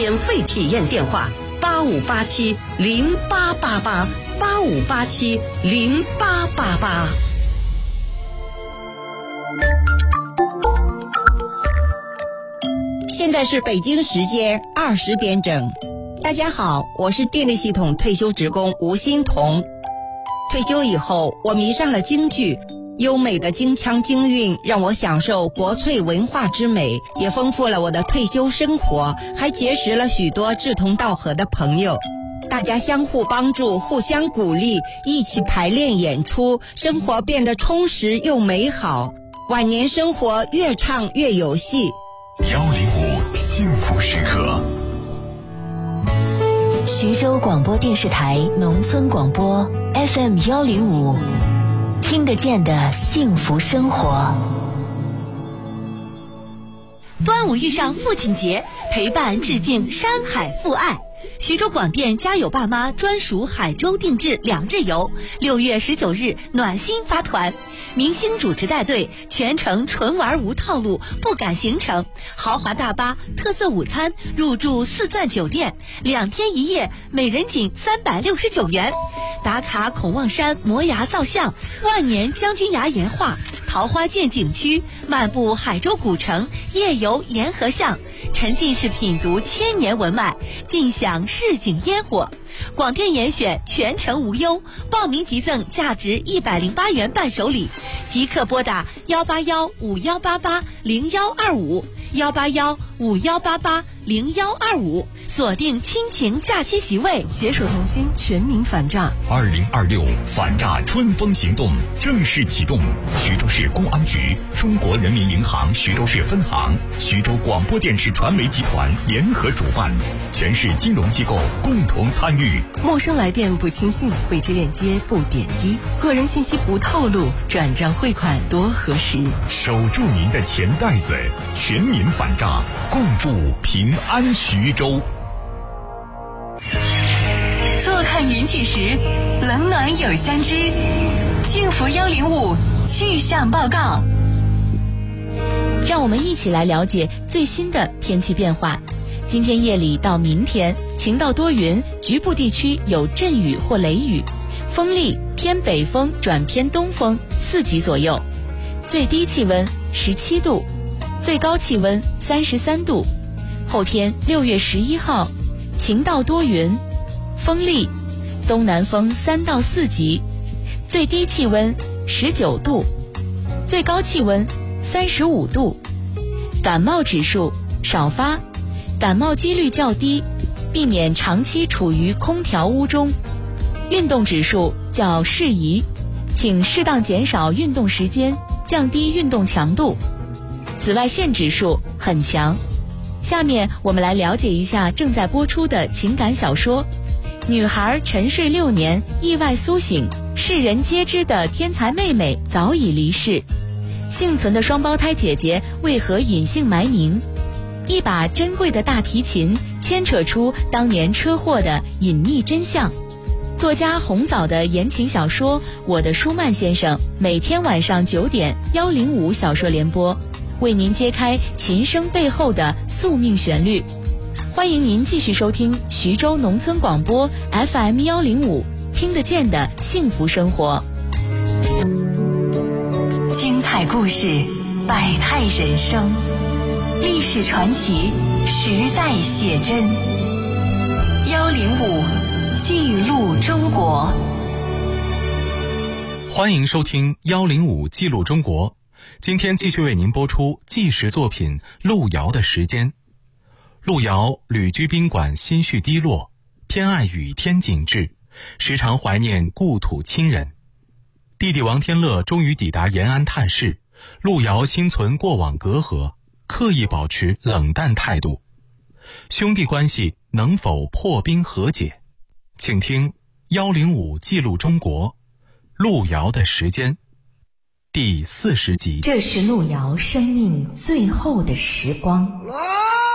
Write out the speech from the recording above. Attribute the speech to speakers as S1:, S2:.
S1: 免费体验电话：8587-0888，8587-0888。
S2: 现在是北京时间20点整。大家好，我是电力系统退休职工吴欣彤。退休以后，我迷上了京剧，优美的京腔京韵让我享受国粹文化之美，也丰富了我的退休生活，还结识了许多志同道合的朋友。大家相互帮助，互相鼓励，一起排练演出，生活变得充实又美好，晚年生活越唱越有戏。
S3: 105幸福时刻。
S4: 徐州广播电视台农村广播 FM 105，听得见的幸福生活。
S5: 端午遇上父亲节，陪伴致敬山海父爱。徐州广电家有爸妈专属海州定制2日游，6月19日暖心发团，明星主持带队，全程纯玩无套路，不赶行程，豪华大巴，特色午餐，入住4钻酒店，2天1夜，每人仅369元。打卡孔望山摩崖造像，万年将军崖岩画，桃花涧景区，漫步海州古城，夜游沿河巷，沉浸式品读千年文脉，尽享市井烟火。广电严选，全程无忧，报名即赠价值108元伴手礼，即刻拨打181-5188-0125，181-5188-0125，锁定亲情假期席位，
S6: 携手同心，全民反诈。
S3: 2026反诈春风行动正式启动，徐州市公安局、中国人民银行徐州市分行、徐州广播电视传媒集团联合主办，全市金融机构共同参与。
S6: 陌生来电不轻信，未知链接不点击，个人信息不透露，转账汇款多核实。
S3: 守住您的钱袋子，全民反诈，共筑平安徐州。
S4: 坐看云起时，冷暖有相知。幸福105气象报告，
S7: 让我们一起来了解最新的天气变化。今天夜里到明天，晴到多云，局部地区有阵雨或雷雨，风力偏北风转偏东风4级左右，最低气温17度，最高气温33度。后天6月11号，晴到多云，风力东南风3到4级，最低气温19度，最高气温35度。感冒指数少发，感冒几率较低，避免长期处于空调屋中。运动指数较适宜，请适当减少运动时间，降低运动强度。紫外线指数很强。下面我们来了解一下正在播出的情感小说《女孩沉睡6年意外苏醒，世人皆知的天才妹妹早已离世，幸存的双胞胎姐姐为何隐姓埋名？一把珍贵的大提琴牵扯出当年车祸的隐秘真相。作家红枣的言情小说《我的舒曼先生》，每天晚上9点105小说联播，为您揭开琴声背后的宿命旋律。欢迎您继续收听徐州农村广播 FM 105，听得见的幸福生活。
S4: 精彩故事，百态人生，历史传奇，时代写真。105记录中国。
S8: 欢迎收听105记录中国。今天继续为您播出纪实作品《路遥的时间》。路遥旅居宾馆，心绪低落，偏爱雨天景致，时常怀念故土亲人。弟弟王天乐终于抵达延安探视，路遥心存过往隔阂，刻意保持冷淡态度。兄弟关系能否破冰和解？请听105记录中国，路遥的时间第40集。
S4: 这是路遥生命最后的时光。